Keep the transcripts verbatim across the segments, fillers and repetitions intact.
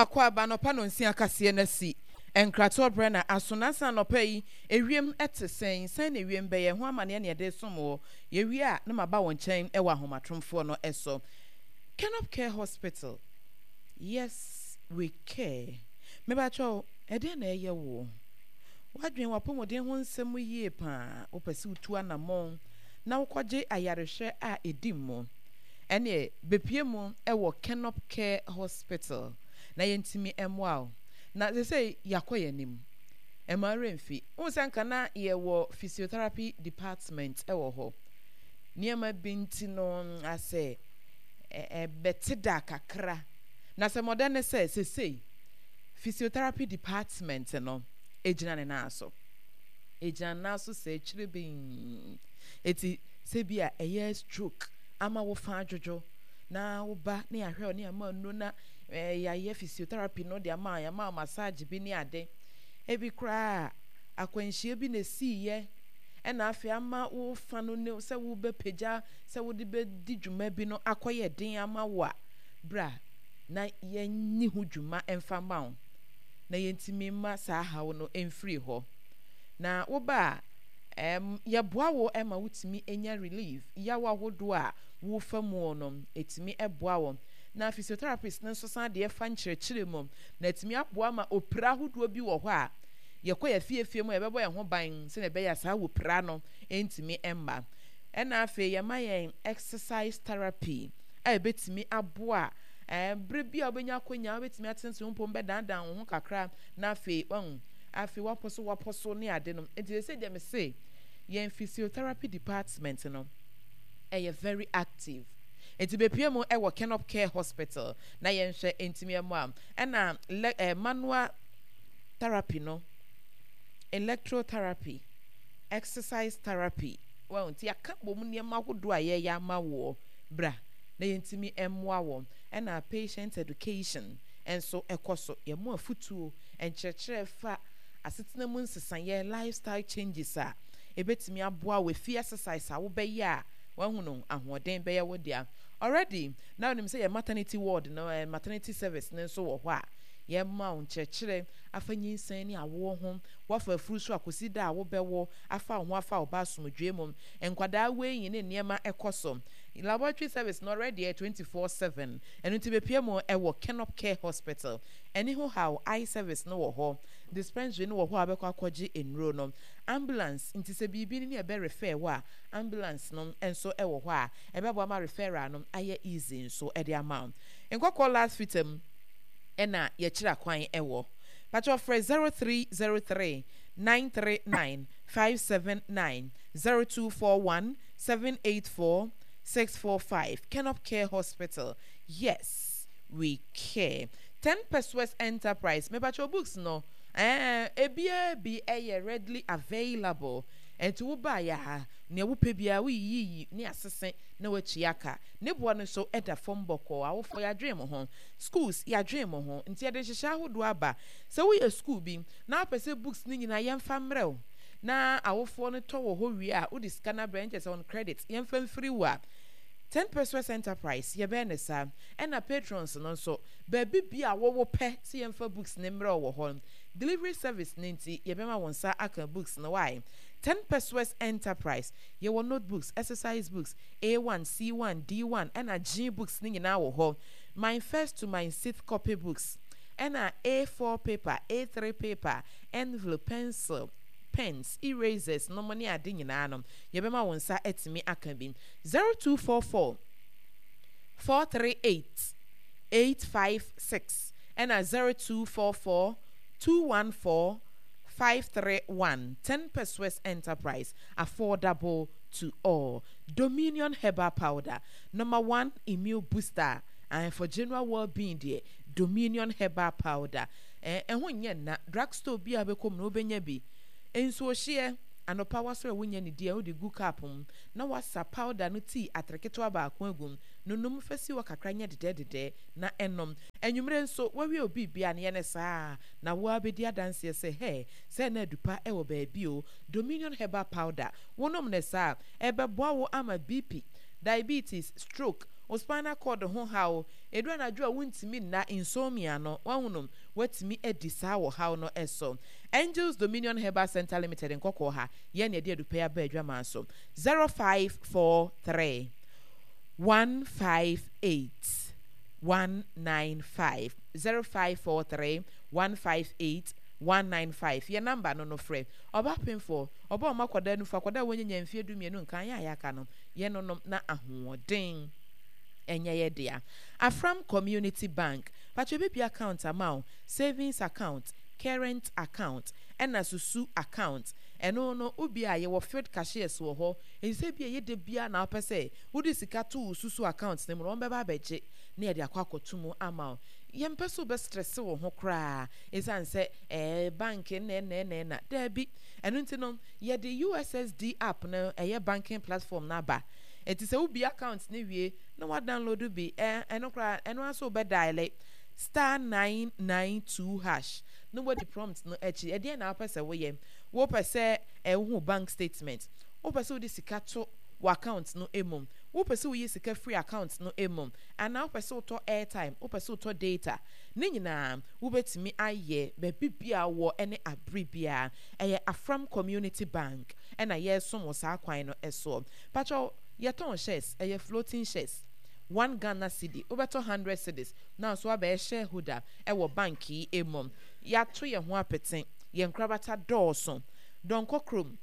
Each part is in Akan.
akwa ba no pa no nsia kase na si enkrato brena asonasa no pa yi ewiem ete sen sen na ewiem be ye ho amane na de somo ye wi a na maba won chen e wa homatromfo no eso Kenop Care Hospital. Yes, we care. Me ba cho e de na ye wo wadwen wapomodin ho nsem yie pa opese utu anamon na wokwaje ayarehwe a edimmo ene bepie mu e wo Kenop Care Hospital na yentimi emwa na they say yakoye nim emare mfi unsanka na ye wo physiotherapy department e wo ho niema binti no ase e betida kakra na se modern say say say physiotherapy department no ejina ne na so ejina na so se chire bin eti se bia eye stroke ama wo fa adwojo na wo ba na ya hwe ne ama no na ya ye physiotherapy no de ama ya ma massage bi ne ade ebi kra akwanhie bi na si ye e na afi ama wo fa no ne se wo be peja se wo de be di dwuma bi no akoye den ama wa bra na ye nyi hu dwuma emfa ma wo na yentimi ma sa hawo no emfiri ho na wo ba em ya boa wo ema wutimi enya relief ya wa hodo a wo fa mu no etimi eboa wo na physiotherapist na so san de fa nkyerɛkyerɛ mu na etimi aboa ma opira hodo bi wo ho a ye kɔ ya fiefie mu ye bɛbɔ ye ho ban se na be ya sa wo pira no entimi emma ɛna afi ye ma ye exercise therapy a betimi aboa eh bre bia obenya akonya betimi atense mpo mbe dandan ho kakra na afi won afi waposo waposo ne ade no enti se dem say yen physiotherapy department no eh very active enti bepie mu e wo Kenop Care Hospital na yen hwe entimi emu am na eh, manual therapy no electrotherapy exercise therapy well enti aka bom ne ma hodo a ye ya ma wo bra na yentimi emwa wo na patient education enso ekoso ye mo afutuo enkyerkyere fa asetena mu nsesan ye lifestyle changes a ebetimi aboa we fi exercise a wo be ya wahunu ahoden be ya wo dia already now nim say ye maternity ward no uh, maternity service ne so wo ho a ye ma nkyerkyere afanyi nsan ni awo ho wafa afuru so akosi da a wo be wo afa ho afa oba somdwe mum enkwada we yin ne niema ekoso laboratory service no already twenty-four seven enu ti be pie mo e wo Kenop Care Hospital eni ho how eye service no wo ho dispensary no wo ho abekọ akọji enro no ambulance nti se bibi ni e be refer wa ambulance no enso e wo ho a e be bo ma referral no aye easy nso e de amount enkọkọ last fitem ena ye kira kwan e wo patro free zero three zero three nine three nine five seven nine zero two four one seven eight four six four five Kenop Care Hospital. Yes, we care. ten Persuas Enterprise. Me patro books no. Eh, ebia be a readily available. And to buy ya ne wo pebia we yi ne asese na wachiaka. Ne bo no so eda form boko a wo for ya dream ho. Schools ya dream ho. Nti ya de hihya hodo aba. So we a school bi na pese books ni nyina yemfa mrew. Na awofo no to wo ho wi a udi scanner branches on credit yemfa free wa ten Persuas Enterprise ye be ne sa ena patrons no so baby bia wo wo pe se yemfa books ne mre wo ho delivery service ninti ye be ma won sa aka books no why ten Persuas Enterprise ye wo notebooks exercise books A one C one D one ena G books ni nyina wo ho my first to my sixth copy books ena A four paper A three paper envelope pencil pens erasers no money ade nyina no ye be ma won sa etimi aka bi zero two four four four three eight eight five six and a zero two four four two one four five three one ten Persuas Enterprise affordable to all. Dominion Herbal Powder number one immune booster and for general well-being dear Dominion Herbal Powder eh ehun yen na drugstore bi abekom no benya bi enso hye anopa wasoro wonya ne dia wo de gu kapum na wasa powder no tea atreketo aba akon no num fasi wa kakra nya dede dede na enom enwumre nso wawie obi bia ne ne saa na wo abedi adanse se he se na dupa e wo ba bi o Dominion Herbal Powder wonom ne saa e be boa wo ama B P diabetes stroke o spinal cord ho how edu anadwo a wontimi na insomnia no wahunum watimi edi saa wo how no eso Angels Dominion Herbal Center Limited nkoko ha ye ne de adupaya ba adwama so zero five four three one five eight one nine five zero five four three one five eight one nine five your number no no frɛ oba penfo oba o makoda nu fa koda wonye mfie du mienu nkan ya ya ka no ye no no na ahoɔden enye ye dia Afram Community Bank patwe bi account amount savings account current account and asusu account eno no ubi a ye wo field cashiers wo ho ense bia ye de bia na opese udi sika to susu account ne mo no beba beje na ye de akwakotumu ama yempe so be stress wo ho kra esan se eh bank na na na na da bi eno nti no ye de U S S D app na eye banking platform na ba eti se ubi account ne wie na wa download bi eh eno kra eno aso be dial star nine nine two hash nobody prompt no echi e dey na pese wo ye wo pese e hu bank statement wo pese wo di sika to wo account no emom wo pese wo yi sika free account no emom and now pese wo to airtime wo pese wo to data ne nyina wo betimi aye be bibia wo ene abribia eye Afram Community Bank and aye som wo sa kwan no eso pacho ye ton shares eye floating shares one Ghana cedi over two hundred cedis now so abe shareholder e wo banki emom ya to ye ho apeten ye nkrabata dawson donko krom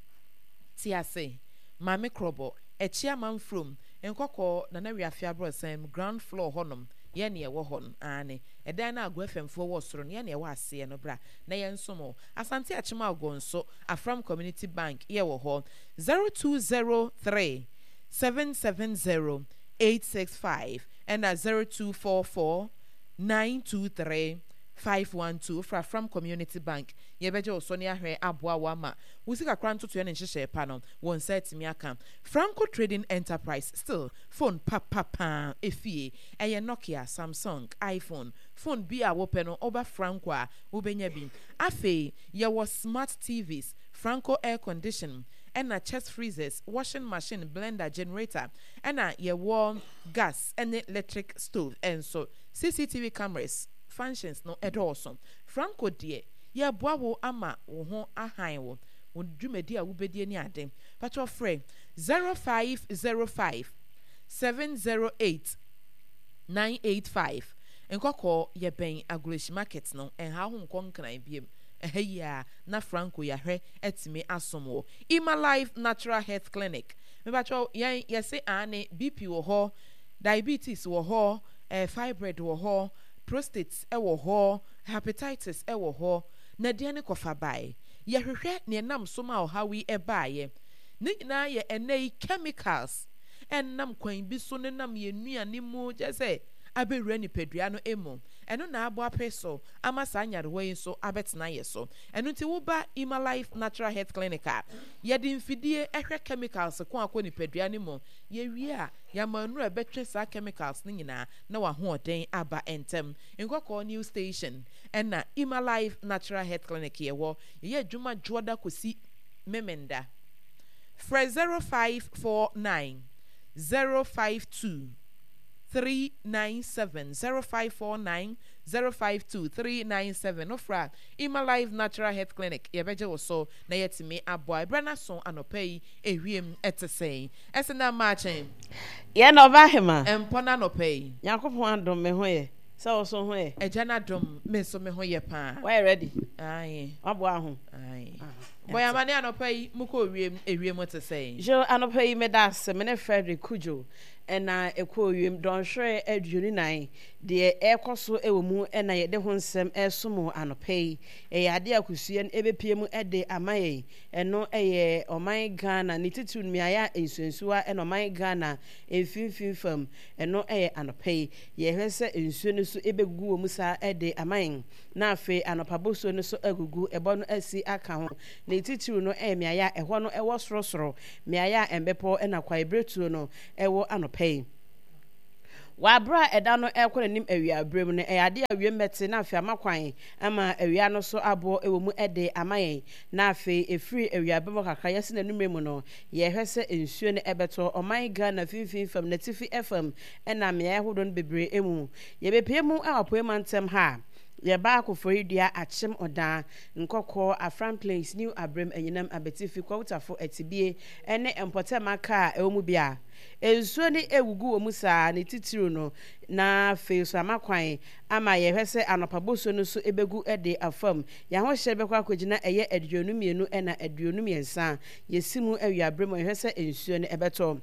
tiase mame krobo echi amam from enkoko na na wiafia bro sam ground floor honom ye ne ye wo hon ane edan na agwa femfo wo soro ne ye ne ye wo ase no bra na ye nsomo asante achima agonso Afram Community Bank ye wo ho zero two zero three seven seven zero eight six five and at zero two four four nine two three five one two fra Afram Community Bank ye beje osonia hwe aboa wama usika kranto to ne nhihye pa no won set mi aka Franco Trading Enterprise still phone pa pa pa efie eye Nokia Samsung iPhone phone bi a wo pe no oba Franco a wo benya bi afi ye was smart T Vs Franco air condition and a chest freezers, washing machine, blender, generator, and a ye warm gas and electric stove, and so C C T V cameras functions no at awesome. Franco dear, ye boawo ama wo a highwo, would do me dear ubedi any adding, but your friend zero five zero five seven zero eight nine eight five, and call ye bang Aglish markets no, and how home can I be? Eheya na Franco ya hwe etime asomo Ima Life Natural Health Clinic me ba cho yan yese ane B P wo ho diabetes wo ho eh fibroid wo ho prostate e wo ho hepatitis e wo ho na de ne kofa bai ye hwehwe ne nam so ma ha wi e baaye ne nyina ye enei chemicals en nam kwan bi so ne nam ye nuane mu je se abewura ni pedua no emo eno na abo apeso ama sa nyarwe yin so abetena ye so eno nti wo ba Ima Life Natural Health Clinic a ye di mfidie ehwe chemicals ko akọ ni pedua ni mo ye wie a ya manu ebetwe sa chemicals ni nyina na wa ho oden aba entem nkoko new station ena Ima Life Natural Health Clinic ye wo ye adwuma joda kosi memenda fra zero five four nine zero five two three nine seven zero five four nine zero five two three nine seven ofra Ima Life Natural Health Clinic ye beje wo so na yetime aboa brana so anopai ehwiem etesei esena maachen ye no ba hema empona anopai yakopon adom me ho ye so so ho ye ejana dom me so me ho ye pa why ready aye aboa ho aye boya mane anopai muko wiem ehwiem etesei jo anopai me da se me ne Frederick Kujo ena ekwo wiem don hwe aduoni nan de ekoso ewo mu ena ye de ho nsem esomo anopai e yade akusue n ebepie mu ede amaye eno eye oman Ghana ni titu mi aya ensunsua ena oman Ghana emfinfin fam eno eye anopai ye hwese ensuo no so ebegugu wo mu sa ede amaye na afi anopaboso no so agugu ebo no asi aka ho ni titu no e mi aya eho no ewo sorosoro mi aya embepo ena kwa ebretuo no ewo anopai Pay. wabra eda no ekwo nanim awia brem no eyade awie mete na afi amakwan ama awia no so abo ewo mu ede amayen na afi efiri awia bebo kakra yesi nanumre mu no ye hwese ensuo ne ebeto oman Ghana finfin fam natifi F M ena me ehodo no bebre emu ye bepie mu awapoe mantem ha ye ba akoforidia achem oda nkokọ Afran Place New Abrem enyinam abetifi kwawutafo etibie ene empotemaka ewo mu bia ensuo ni ewugu wo musa ne titiro no na feso amakwan ama ye hwese anopaboso no so ebegu ede afam ya ho hye bekwa akogina eye aduonu mienu ena aduonu miensa yesimu awia Abrem hwese ensuo ne ebeto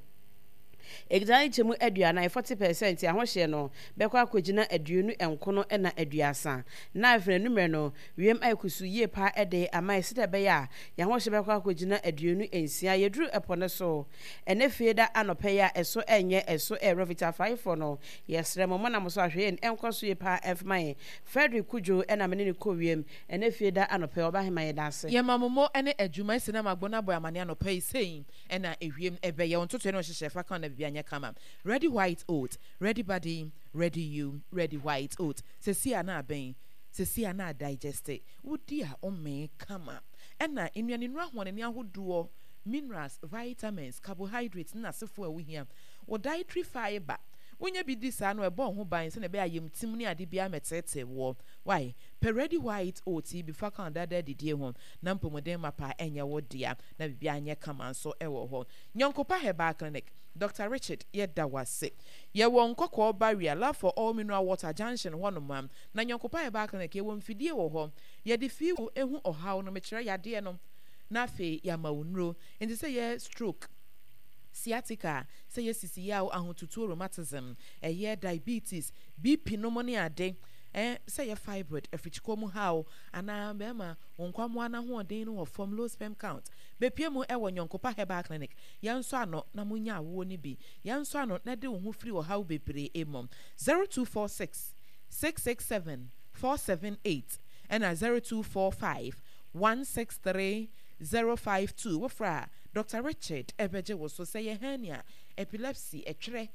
Exani chemu aduana forty percent ya hwehye no bekwa akogina aduonu enkono ena aduasa na afre numere no wiem ayekusu yie pa ede ama esida be ya ya hwehye bekwa akogina aduonu ensia yedru epone so ene fieda anope ya eso enye eso e Rovita five for no yesre mo na mo so ahwe en enkoso yie pa F mai Frederick Kujo ena menene ko wiem ene fieda anope oba hema yedase ye mamomo ene adwuma sina magbona boy amane anope sein ena ewiem ebe ye ontoto ene ohyehyɛ fa kan na bibia kama ready white oat ready body ready you ready white oat sesi ana ben sesi ana digest wodi a ome kama ena enuane nura ho ne ahodo minerals vitamins carbohydrates na sefo a wohia wo dietary fiber wonya bi di sa no ebo ho ban se ne be ayem tim ne ade bia metete wo why per ready white oat bi fa kan dada didie ho na mpomodem mapa enye wo dia na bibia anye kama so ewo ho Nyonkopa Herbal Clinic Doctor Richard Yedawase ye won kokko barrier love for all mineral water junction honoma na Nyonkopa Herbal Clinic ye won fidie wo ho ye de fi ehu ohaw no mekire yade no na fe ya maunro enti say ye stroke sciatica say ye sisi yaw ahotutu rheumatism eye diabetes B P no money ade eh say ye fibroid efichiko mu haw ana bema onkwamo ana ho den no form low sperm count bepie mu e wo Nyonkopa Herbal Clinic yanso ano na munya awo ni bi yanso ano na de wo ho firi wo haw bebre emom zero two four six six six seven four seven eight and a zero two four five one six three zero five two wofra Doctor Richard ebeje wo so say ye hernia epilepsy etwere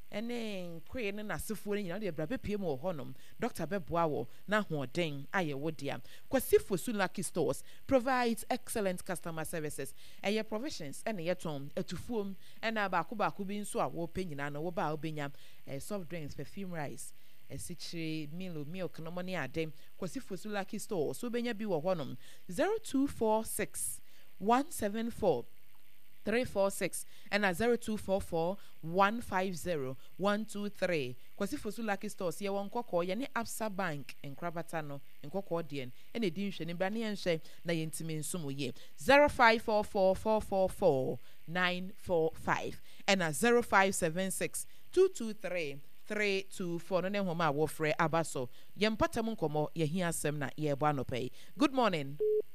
ene kwe ne nasefo ni nyina de bra bepie mu honom Doctor beboa wo na hoden aye wodia Kwasifo Lucky Stores provides excellent customer services eye provisions ene yeton etufuom ena ba ko ba ko bi nso a wo penyina no wo ba obenya soft drinks perfume rice esichire milo milk no money adem Kwasifo Lucky Stores so benya bi wo honom zero two four six one seven four three four six and a zero two four four one five zero one two three Kwasifo Lucky Stores ye won kokko ye ne Absa Bank en krabata no en kokko dien en edi nhwe ne bra ne enhwe na ye ntimi nsomo ye zero five four four four four four nine four five and a zero five seven six two two three three two four no ne homa wo frɛ abaso ye mpata mu nkomo ye hia asem na ye bo anopai. Good morning.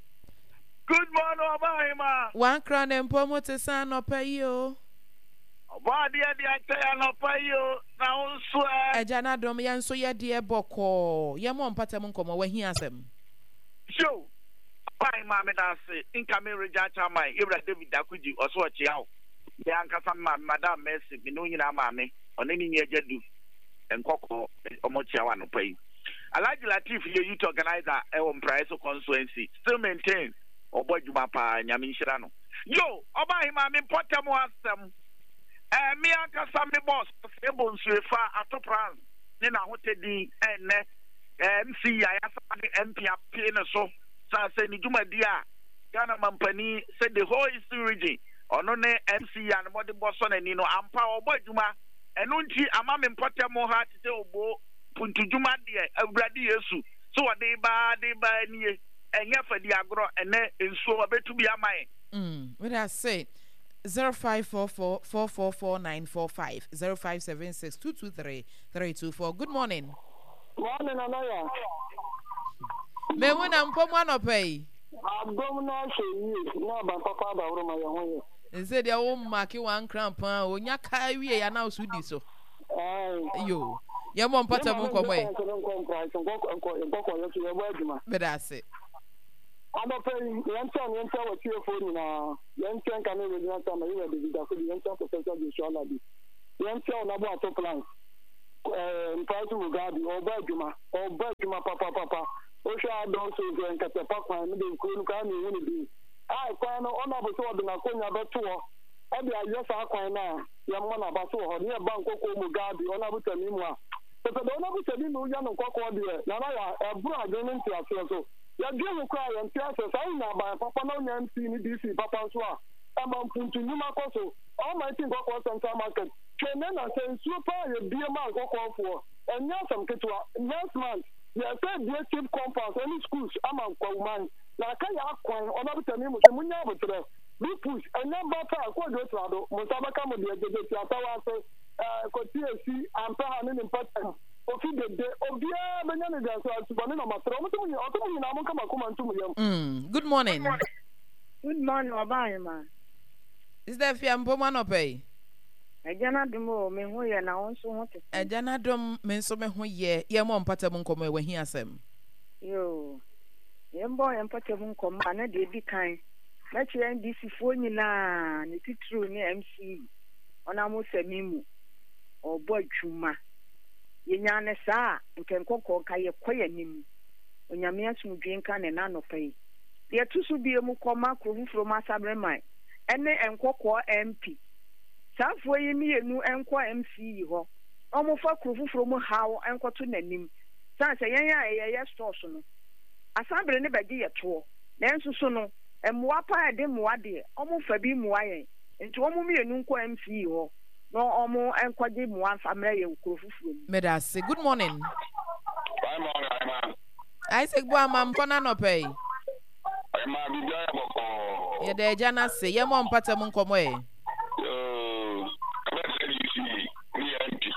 Good morning, Obama. One crown and pomo to san no pay you. Body at the actor no pay you. Now, swear. A jana dom yan so ya dear boko. Yamon patamon como when he has him. Show. Bye, mamma, that's it. In coming rejacha my Ibra David Dakuji or so chiao. The uncle some Madame Messi, Minuina Mammy, on any near Jedu and Coco or Mochiawan pay. I like the Latif you to organize our own price of constituency. Still maintain. Obo juma pa nyame nhirano yo oba hima me potem asem eh me aka sam me boss ebo nsuefa atopran ne na hotedi enne M C ya sa M P apie ne so sa se ni juma dia Ghana mampani se the whole eastern region ono ne M C ya ne body boss on ani no ampa obo juma eno nti ama me potem ha tete obo puntu juma dia awurade Yesu so wode ba de ba nie enya fadi agro ene enso obetu bi amaye mm what I say zero five four four four four four nine four five zero five seven six two two three three two four. Good morning. Morning, Anaya. Me wona mpomo anopai. Abdom na sheyi na ba papa da woro ma ye ho ye. Nse dia wo maki one cramp an onya ka wie ya na osudi so. Eh yo. Ye mo mpata mu nkomo e. Bedase. Ando pe yenta yenta wa tie phone na yenta kan ne yenta ma ye de vida ko yenta ko pesa de shola bi. Yenta na bo ato plan. Mpasu Mugabe or Bajuma or Bajuma Papa Papa. Osha don't say and Catapapa and the Kunukan unity. I find on a sword in a Konya Batua. I be a yes, I find now. Yamana Basu or near Banco Mugabe on Abuta Nimwa. But I don't know if you know Yan Coco dear. Nana, a brother into a so. Ya give cry and Piazza, I know by Papa no name seen D C Papa Swa. I'm on Puntu Numa Coso. All my thing got was some market. Chairman and saying super your dear man go call for. And now some Kitua. Last month, they said dear chief compounds, any schools, I'm on Coman. Now, can you ask one or not tell me what you have today? We push and number five, what goes Rado, Mosabaka, the Atawa, uh, Cotia, and Pahanin in Pattern. Mm. Good morning. Good morning, Obama. Is that Fiampo Manope? I cannot do more. Me who you now also want to. I cannot do me so me who ye. Ye mom patamon come when he has him. Yo, young boy and patamon come and a day be kind. Let's end this phone na. It's true, near M C. On a most mimu or boy chuma. Yenyane saa nkenkoko ka ye kwaye nim onyame asumdwen ka ne na no pay de tusu bi emu koma krofufro masabre mai ene enkoko M P safo yi mi enu enko M C yi ho omo fa krofufro mu hawo enkoto nanim san se yen ya ye ye store so no asabre ne bagi ye to nenso so no emwa pa de mwa de omo fa bi mwa yen nti omo mi enu nko M C yi ho no omo enkwaje mu afamre ye ukrofufuro Medase good morning. Bye morning Emma. I say go am mpona no pay. Emma bi ja boko. Ye de jana se ye mo mpata mu nkomo e. Yo, ka se you see me M P.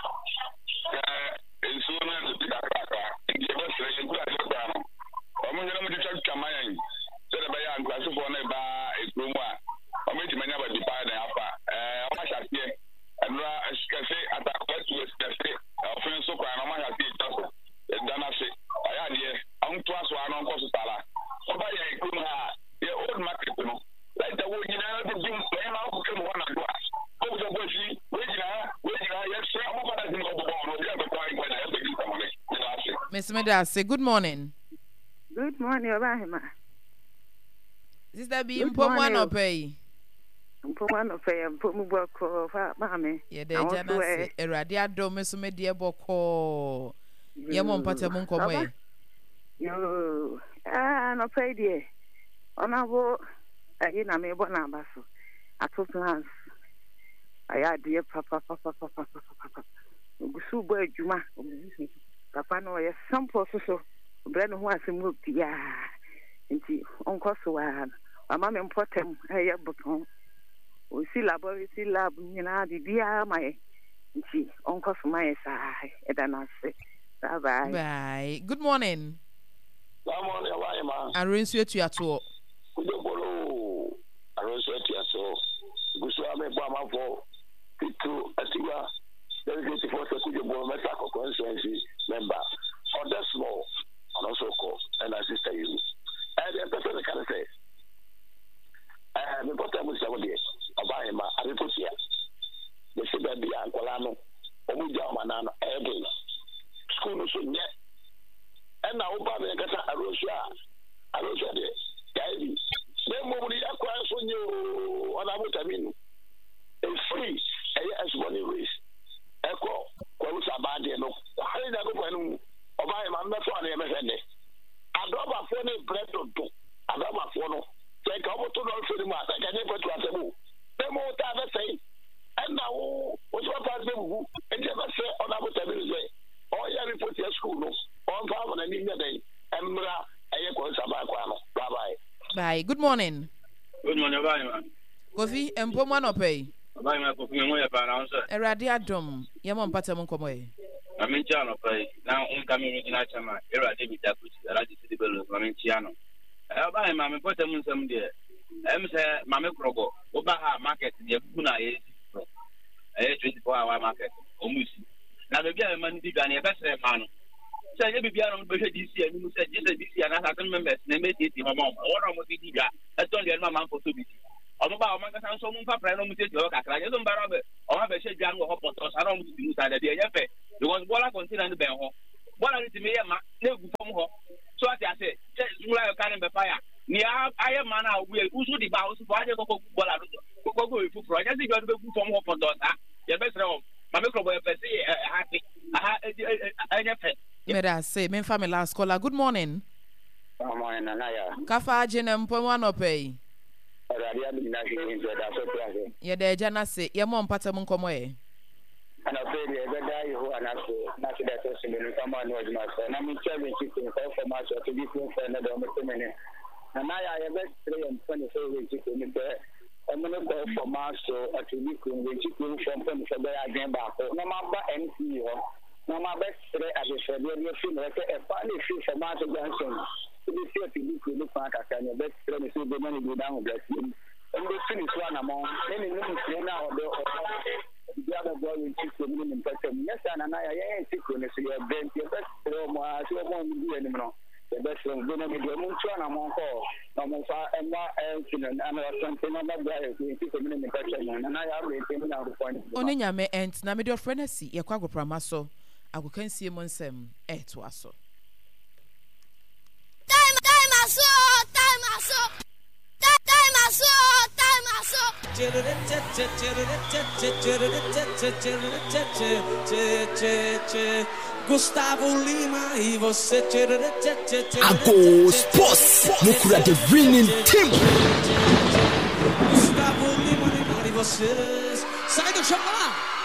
Eh, enso na de tikaka. Ye ba se ye kula se ba no. Omo nyela mo tikaka kamayan. Se de ba ya nkwaso fo na ba ekromu a. Omo ti manya ba di pa na afa. Eh, o ma sha tie. Andra escafe attaque to escafe offense so kwa na ma ya ti taso e dana se aya de an to aso anon ko so sala so ba ya ikun ha ye old market no like the wo nyina de dim e ma ko ke mo na do ko so bo si we nyina we nyina ye se mo ba da dim ko bo no ya be kwa ngwa na e be kita mo le Miss Medase good morning. Good morning Obama. Sister bi mpomo no pay. Mpoma no fe mpomu boko fa mame ye de jana se erade adom so me de boko ye mo mpata mu nkomo e yo ah no fe die ona bo ayi na me bo na baso ato plans aya de papa papa papa papa gusu bo adwuma papa no ye sample so so bre no ho asem opia nti onko so wa mama me mpotem aye boton o si laboratory lab nyina di bia mai nti onko so mai sa eda na se bye bye bye good morning. Good morning why ma arensu etu ato kudobolo arensu etu ato gusu ame bo amafo pitu asiwa delegate for kudobolo meta ko constituency member other small and also ko and assist you and the person can say eh me bota mo sawo de Obama ma areposia the sibe bia ankola no omuja mana no ebe school no so nye and now Obama kasa arosua arosua de yaidi me mo muri akwa so nyo ona mutaminu e free e as money race eko kwa usaba de no kwari na go kwanu Obama ma mmeso ana emefene adoba fo ne bread do adoba fo no like how to know for the matter can you put to asebu demo ta be say and now what what pass be bu and you say on about the say oh ya report your school no on fa na ni dey emra eye ko saba kwa no bye bye bye good morning. Good morning bye Kofi empomo no pay bye ma Kofi mo ya pa na so erade adom ye mo mpata mo nkomo e Mamentia no pay now on coming regional chama erade bi da kuchi erade ti belo Mamentia no Aba ma me pota mun sam de em se ma me krogo oba ha market de kuna e eh twenty-four hour market omusi na be bia ma ndi bia na e be sere ma no se ye bia no be hwe D C ani mu se je se D C ana sa members na me tete ma ma wona mo di bia e ton de ma ma photo bi omo ba o ma ka san so mu pa pra no mu tete o kakra je so mbara be o ma be hwe bia no ho poto sa no mu di mu sa de ye fe because boy bola container no ben ho bola ni timi ye ma na egu fom ho so ati ase smula yo kan be fire ni aye ma na ogu e usu di ba usu bo aje kokko bola do kokko e fu pro aje si bi do be gu fom ho podo ta ye be sere o ma me krobo ye pese happy aha anya fe Mera say me family last caller. Good morning. Good morning, Naya. Kafa ajene mpo wano pay. Radia bi na shi nzo da so plase. Ye de jana se ye mo mpata mu nkomo e. Ana pe de be da yo ana so na se da so se me kama no juma so na mi challenge chi ko for ma so to bi ko for na do me te mene. Na Naya ye be three and twenty so we chi ko ni be I'm going to go for Marshall at the week when you can from for the again back. No matter M C O, no matter as I said, you're feeling like a funny fee for Marshall Johnson. To be fair to you, look back at your best friend is the money go down with him. And they finish one among many minutes now. The other boy will keep the minimum person. Yes, and I ain't secret. You're bent your best friend, as you won't do anymore. The best one going to be the moon among call. No more and more and another something on that guy who is a minimum question. And I have been out the point. Oninya me ent na me do friend asi ye kwa go pramaso agokan sie monsem e to aso. Time time aso time aso time aso time aso. Gustavo Lima e você Agos Boss Mukura the winning team. Gustavo Lima e vocês sai do chão lá.